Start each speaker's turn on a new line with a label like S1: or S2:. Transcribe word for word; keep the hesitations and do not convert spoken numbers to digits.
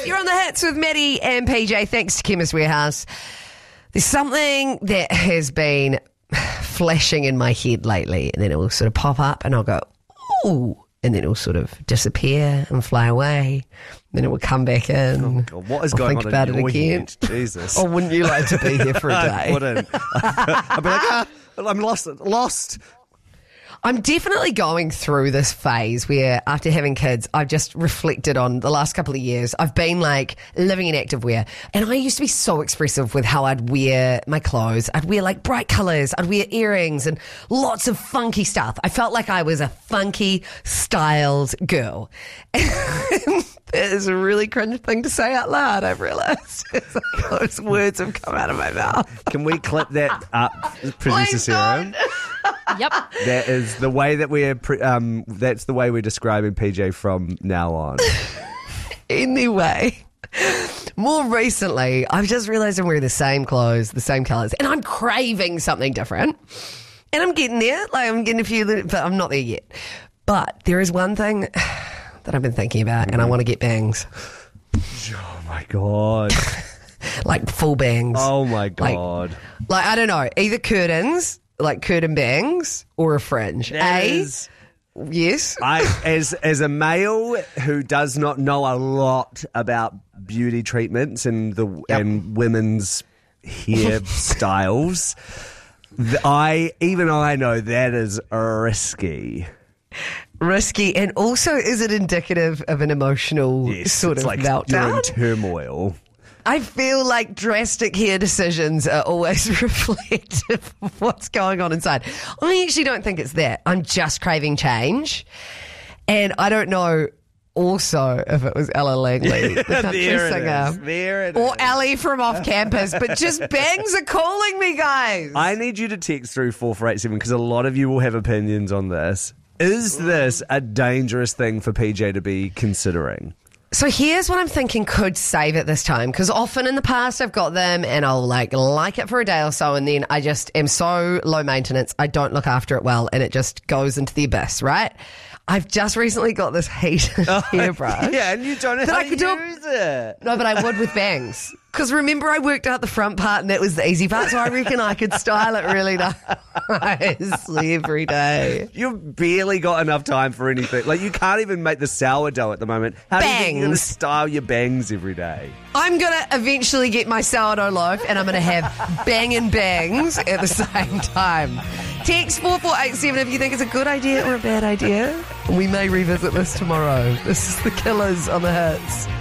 S1: You're on the hits with Maddie and P J. Thanks to Chemist Warehouse. There's something that has been flashing in my head lately, and then it will sort of pop up and I'll go, ooh, and then it will sort of disappear and fly away. Then it will come back in.
S2: Oh God, what is
S1: I'll
S2: going
S1: think
S2: on
S1: about
S2: in
S1: it
S2: your
S1: again.
S2: head? Jesus.
S1: Oh, wouldn't you like to be here for a day?
S2: I wouldn't. I'd be like, ah, I'm lost. Lost.
S1: I'm definitely going through this phase where after having kids, I've just reflected on the last couple of years. I've been like living in activewear, and I used to be so expressive with how I'd wear my clothes. I'd wear like bright colours, I'd wear earrings and lots of funky stuff. I felt like I was a funky, styled girl. That is a really cringe thing to say out loud, I've realised. Those words have come out of my mouth.
S2: Can we clip that up, Producer
S1: Please
S2: Sarah?
S1: don't.
S3: Yep.
S2: That is the way that we're. Pre- um, that's the way we're describing P J from now on.
S1: Anyway, more recently, I've just realised I'm wearing the same clothes, the same colours, and I'm craving something different. And I'm getting there. Like I'm getting a few, but I'm not there yet. But there is one thing that I've been thinking about, and I want to get bangs.
S2: Oh my God.
S1: Like full bangs.
S2: Oh my
S1: Like-
S2: God.
S1: Like, I don't know, either curtains, like curtain bangs, or a fringe.
S2: That
S1: A,
S2: is-
S1: yes.
S2: I, as as a male who does not know a lot about beauty treatments and the
S1: Yep.
S2: and women's hair styles, th- I even I know that is risky.
S1: Risky, and also is it indicative of an emotional
S2: Yes,
S1: sort
S2: it's
S1: of
S2: like you're
S1: meltdown?
S2: in turmoil.
S1: I feel like drastic hair decisions are always reflective of what's going on inside. I actually don't think it's that. I'm just craving change. And I don't know also if it was Ella Langley, the country
S2: There it
S1: singer.
S2: is. There it
S1: Or
S2: is.
S1: Ali from off campus, but just bangs are calling me, guys.
S2: I need you to text through four four eight seven because a lot of you will have opinions on this. Is this a dangerous thing for P J to be considering?
S1: So here's what I'm thinking could save it this time, because often in the past I've got them and I'll like like it for a day or so, and then I just am so low maintenance, I don't look after it well, and it just goes into the abyss, right? I've just recently got this heated hairbrush.
S2: Yeah, and you don't know
S1: That
S2: how
S1: I
S2: to
S1: could do-
S2: use it.
S1: No, but I would with bangs. Because remember, I worked out the front part and that was the easy part, so I reckon I could style it really nicely every day.
S2: You've barely got enough time for anything. Like, you can't even make the sourdough at the moment. How do you think you're going to
S1: Bangs.
S2: style your bangs every day?
S1: I'm going to eventually get my sourdough loaf and I'm going to have banging bangs at the same time. Text four four eight seven if you think it's a good idea or a bad idea. We may revisit this tomorrow. This is The Killers on the Hits.